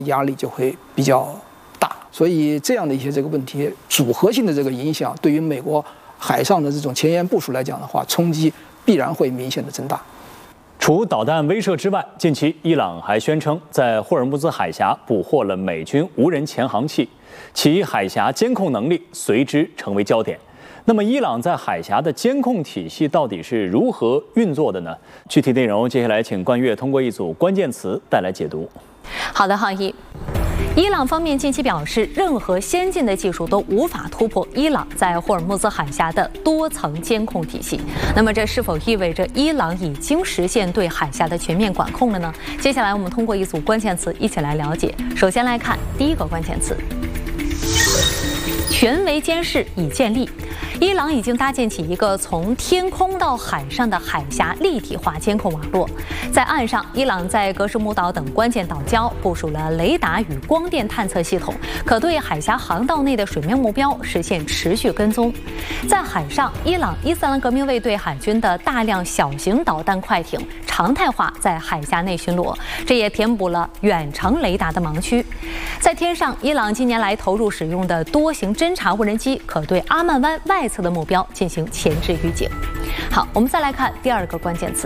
压力就会比较大。所以这样的一些这个问题组合性的这个影响，对于美国海上的这种前沿部署来讲的话，冲击必然会明显的增大。 除导弹威慑之外，近期伊朗还宣称在霍尔木兹海峡捕获了美军无人潜航器，其海峡监控能力随之成为焦点。那么，伊朗在海峡的监控体系到底是如何运作的呢？具体内容，接下来请冠岳通过一组关键词带来解读。 好的，浩一。伊朗方面近期表示，任何先进的技术都无法突破伊朗在霍尔木兹海峡的多层监控体系。那么，这是否意味着伊朗已经实现对海峡的全面管控了呢？接下来我们通过一组关键词一起来了解。首先来看第一个关键词：全维监视已建立。伊朗已经搭建起一个从天空到海上的海峡立体化监控网络。在岸上，伊朗在格什木岛等关键岛礁部署了雷达与光电探测系统，可对海峡航道内的水面目标实现持续跟踪。在海上，伊朗伊斯兰革命卫队海军的大量小型导弹快艇常态化在海峡内巡逻，这也填补了远程雷达的盲区。在天上，伊朗近年来投入使用的多型侦察无人机，可对阿曼湾外侧的目标进行前置预警。好，我们再来看第二个关键词：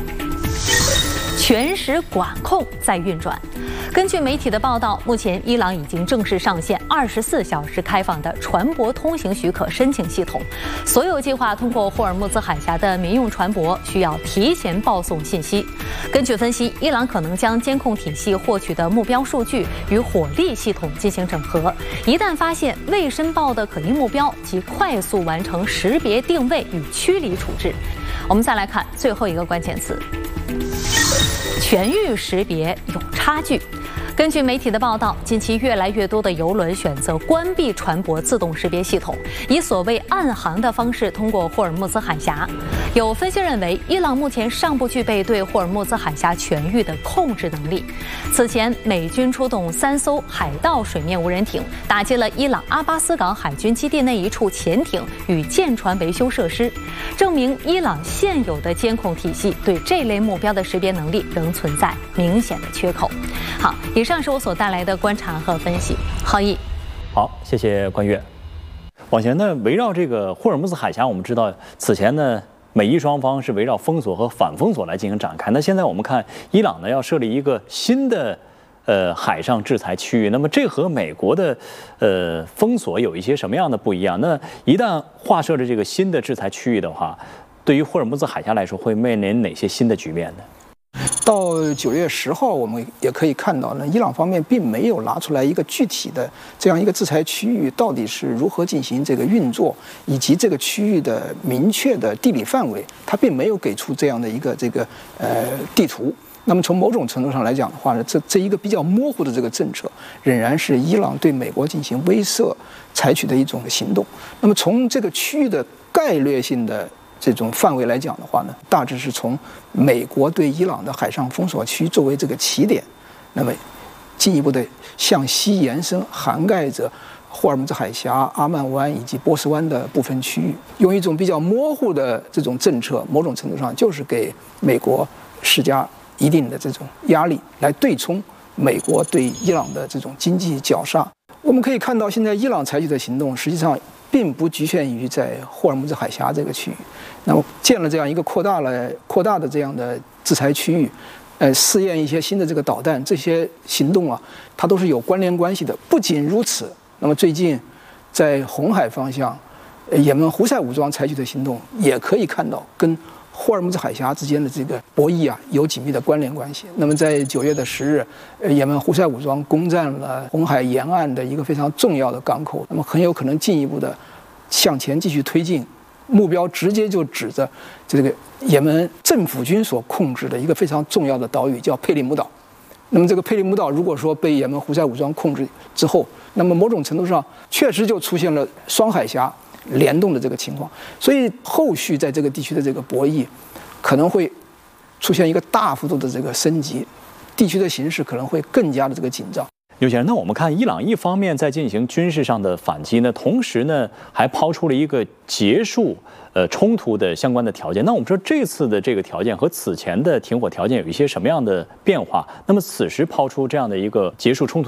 全时管控在运转。根据媒体的报道，目前伊朗已经正式上线24小时开放的船舶通行许可申请系统。所有计划通过霍尔木兹海峡的民用船舶需要提前报送信息。根据分析，伊朗可能将监控体系获取的目标数据与火力系统进行整合，一旦发现未申报的可疑目标，即快速完成识别、定位与驱离处置。我们再来看最后一个关键词：全域识别有差距。根据媒体的报道，近期越来越多的邮轮选择关闭船舶自动识别系统，以所谓暗航的方式通过霍尔木兹海峡。有分析认为，伊朗目前尚不具备对霍尔木兹海峡全域的控制能力。此前，美军出动3艘海盗水面无人艇，打击了伊朗阿巴斯港海军基地内一处潜艇与舰船维修设施，证明伊朗现有的监控体系对这类目标的识别能力仍存在明显的缺口。好，以上是我所带来的观察和分析。浩毅， 好，谢谢冠岳。往前呢，围绕这个霍尔木兹海峡，我们知道此前呢，美伊双方是围绕封锁和反封锁来进行展开。那现在我们看，伊朗呢要设立一个新的海上制裁区域，那么这和美国的封锁有一些什么样的不一样？那一旦划设了这个新的制裁区域的话，对于霍尔木兹海峡来说，会面临哪些新的局面呢？ 到9月10号，我们也可以看到呢，伊朗方面并没有拿出来一个具体的这样一个制裁区域到底是如何进行这个运作，以及这个区域的明确的地理范围，它并没有给出这样的一个地图。那么从某种程度上来讲的话呢，这一个比较模糊的这个政策，仍然是伊朗对美国进行威慑采取的一种行动。那么从这个区域的概略性的这种范围来讲的话呢，大致是从美国对伊朗的海上封锁区作为这个起点，那么进一步的向西延伸，涵盖着霍尔木兹海峡、阿曼湾以及波斯湾的部分区域，用一种比较模糊的这种政策，某种程度上就是给美国施加一定的这种压力，来对冲美国对伊朗的这种经济绞杀。我们可以看到，现在伊朗采取的行动实际上并不局限于在霍尔木兹海峡这个区域，那么建了这样一个扩大的这样的制裁区域，试验一些新的这个导弹，这些行动啊，它都是有关联关系的。不仅如此，那么最近在红海方向，也门胡塞武装采取的行动，也可以看到跟霍尔木兹海峡之间的这个博弈啊有紧密的关联关系。那么在9月10日，也门胡塞武装攻占了红海沿岸的一个非常重要的港口，那么很有可能进一步的向前继续推进，目标直接就指着这个也门政府军所控制的一个非常重要的岛屿，叫佩里姆岛。那么这个佩里姆岛如果说被也门胡塞武装控制之后，那么某种程度上确实就出现了双海峡联动的这个情况，所以后续在这个地区的这个博弈可能会出现一个大幅度的这个升级，地区的形势可能会更加的这个紧张。 刘先生，那我们看伊朗一方面在进行军事上的反击呢，同时呢还抛出了一个结束冲突的相关的条件。那我们说这次的这个条件和此前的停火条件有一些什么样的变化？那么此时抛出这样的一个结束冲突